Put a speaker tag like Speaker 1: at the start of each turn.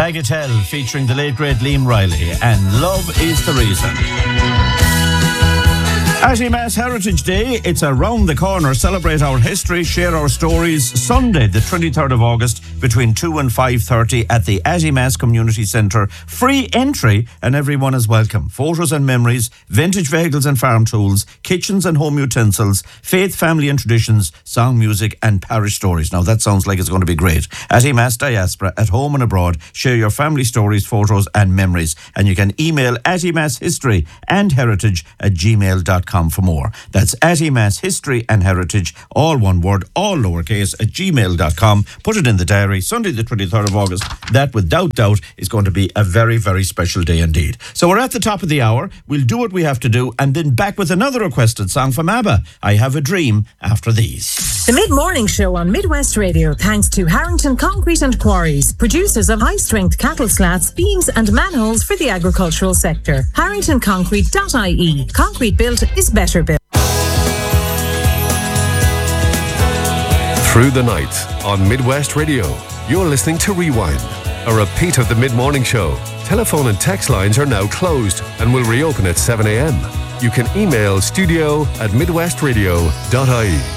Speaker 1: Bagatelle featuring the late great Liam Riley and Love is the Reason. Atty Mass Heritage Day, it's around the corner. Celebrate our history, share our stories. Sunday, the 23rd of August, between 2 and 5:30 at the Atty Mass Community Centre. Free entry and everyone is welcome. Photos and memories, vintage vehicles and farm tools, kitchens and home utensils, faith, family and traditions, song, music and parish stories. Now that sounds like it's going to be great. Atty Mass Diaspora, at home and abroad. Share your family stories, photos and memories. And you can email attymasshistoryandheritage@gmail.com for more. That's attymasshistory and heritage, all one word, all lowercase, @gmail.com. Put it in the diary, Sunday the 23rd of August. That, without doubt, is going to be a very, very special day indeed. So we're at the top of the hour. We'll do what we have to do and then back with another requested song from ABBA, I Have a Dream, after these.
Speaker 2: The Mid-Morning Show on Midwest Radio, thanks to Harrington Concrete and Quarries, producers of high-strength cattle slats, beams and manholes for the agricultural sector. HarringtonConcrete.ie. Concrete built is better built.
Speaker 3: Through the night on Midwest Radio, you're listening to Rewind, a repeat of the Mid-Morning Show. Telephone and text lines are now closed and will reopen at 7 a.m. You can email studio@midwestradio.ie.